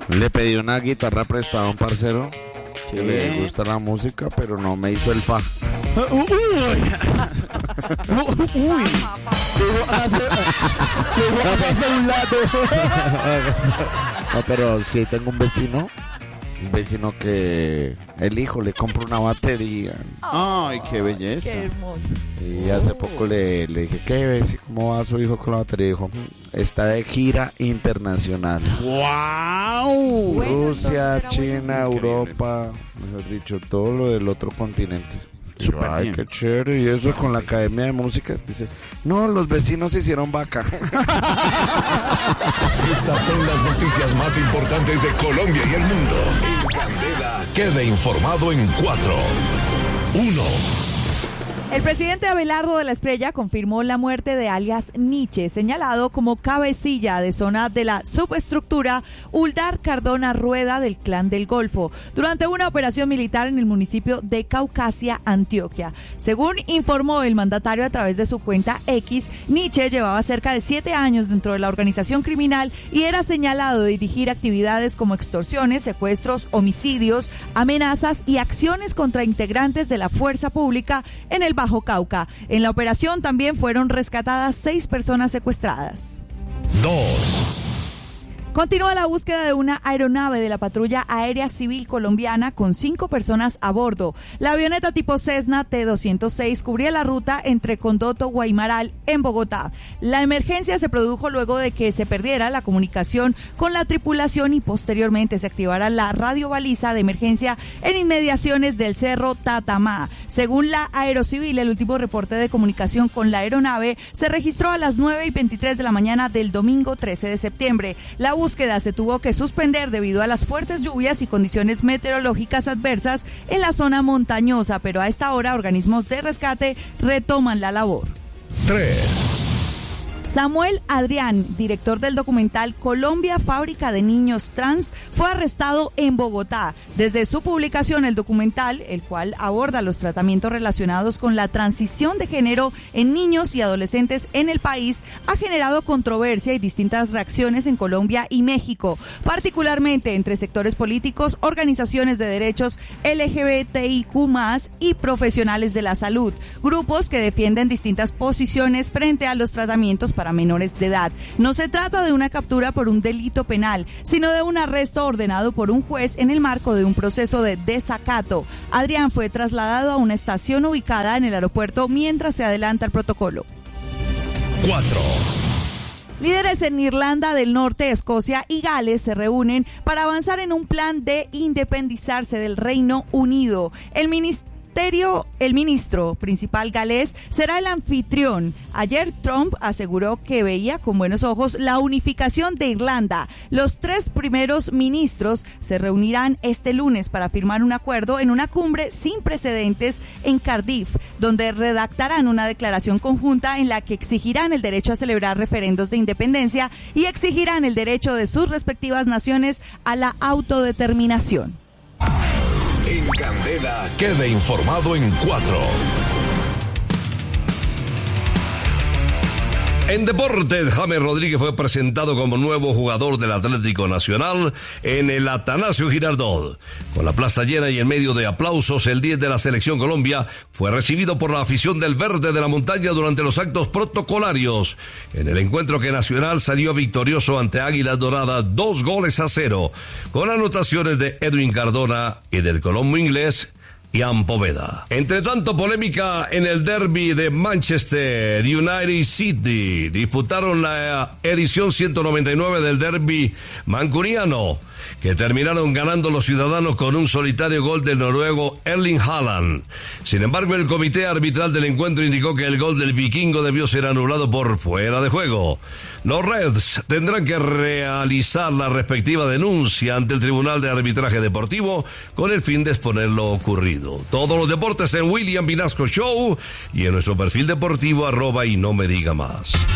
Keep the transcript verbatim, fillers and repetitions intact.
Le pedí una guitarra prestada a un parcero que le gusta la música, pero no me hizo el fa. Uy. Uy. Hace un lado. No, pero sí tengo un vecino, un vecino que el hijo le compra una batería. Ay, qué belleza. Qué hermoso. Y hace poco le, le dije, ¿qué ves? ¿Cómo va su hijo con la batería? Dijo, está de gira internacional. ¡Wow! Bueno, Rusia, entonces era China, bueno. Europa, mejor dicho, todo lo del otro continente. Súper Yo, ay, bien. qué chévere. Y eso con la Academia de Música. Dice, no, los vecinos hicieron vaca. Estas son las noticias más importantes de Colombia y el mundo. En Candela, quede informado en cuatro, uno. El presidente Abelardo de la Espriella confirmó la muerte de alias Nietzsche, señalado como cabecilla de zona de la subestructura Uldar Cardona Rueda del Clan del Golfo, durante una operación militar en el municipio de Caucasia, Antioquia. Según informó el mandatario a través de su cuenta X, Nietzsche llevaba cerca de siete años dentro de la organización criminal y era señalado de dirigir actividades como extorsiones, secuestros, homicidios, amenazas y acciones contra integrantes de la fuerza pública en el Bajo Cauca. En la operación también fueron rescatadas seis personas secuestradas. dos. Continúa la búsqueda de una aeronave de la Patrulla Aérea Civil Colombiana con cinco personas a bordo. La avioneta tipo Cessna T doscientos seis cubría la ruta entre Condoto, Guaymaral, en Bogotá. La emergencia se produjo luego de que se perdiera la comunicación con la tripulación y posteriormente se activara la radiobaliza de emergencia en inmediaciones del Cerro Tatamá. Según la Aerocivil, el último reporte de comunicación con la aeronave se registró a las nueve y veintitrés de la mañana del domingo trece de septiembre. La búsqueda se tuvo que suspender debido a las fuertes lluvias y condiciones meteorológicas adversas en la zona montañosa, pero a esta hora organismos de rescate retoman la labor. tres. Samuel Adrián, director del documental Colombia, Fábrica de Niños Trans, fue arrestado en Bogotá. Desde su publicación, el documental, el cual aborda los tratamientos relacionados con la transición de género en niños y adolescentes en el país, ha generado controversia y distintas reacciones en Colombia y México, particularmente entre sectores políticos, organizaciones de derechos L G B T I Q más, y profesionales de la salud, grupos que defienden distintas posiciones frente a los tratamientos para menores de edad. No se trata de una captura por un delito penal, sino de un arresto ordenado por un juez en el marco de un proceso de desacato. Adrián fue trasladado a una estación ubicada en el aeropuerto mientras se adelanta el protocolo. cuatro. Líderes en Irlanda del Norte, Escocia y Gales se reúnen para avanzar en un plan de independizarse del Reino Unido. El ministerio El ministro principal galés será el anfitrión. Ayer Trump aseguró que veía con buenos ojos la unificación de Irlanda. Los tres primeros ministros se reunirán este lunes para firmar un acuerdo en una cumbre sin precedentes en Cardiff, donde redactarán una declaración conjunta en la que exigirán el derecho a celebrar referendos de independencia y exigirán el derecho de sus respectivas naciones a la autodeterminación. En Candela, quede informado en cuatro. En deportes, James Rodríguez fue presentado como nuevo jugador del Atlético Nacional en el Atanasio Girardot. Con la plaza llena y en medio de aplausos, el diez de la Selección Colombia fue recibido por la afición del Verde de la Montaña durante los actos protocolarios. En el encuentro que Nacional salió victorioso ante Águilas Doradas, dos goles a cero, con anotaciones de Edwin Cardona y del colombo inglés Ian Poveda. Entre tanto, polémica en el derbi de Manchester United City. Disputaron la edición ciento noventa y nueve del derbi mancuniano, que terminaron ganando los ciudadanos con un solitario gol del noruego Erling Haaland. Sin embargo, el comité arbitral del encuentro indicó que el gol del vikingo debió ser anulado por fuera de juego. Los Reds tendrán que realizar la respectiva denuncia ante el Tribunal de Arbitraje Deportivo con el fin de exponer lo ocurrido. Todos los deportes en William Vinasco Show y en nuestro perfil deportivo arroba y no me diga más.